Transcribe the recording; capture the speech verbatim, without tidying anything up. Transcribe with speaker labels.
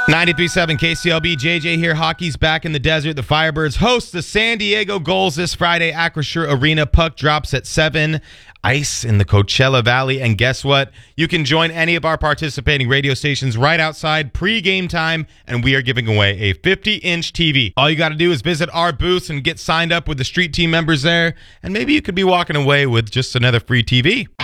Speaker 1: ninety-three point seven K C L B, J J here. Hockey's back in the desert. The Firebirds host the San Diego Gulls this Friday. Acrisure Arena. Puck drops at seven. Ice in the Coachella Valley. And guess what? You can join any of our participating radio stations right outside pre-game time, and we are giving away a fifty-inch T V. All you got to do is visit our booths and get signed up with the street team members there, and maybe you could be walking away with just another free T V.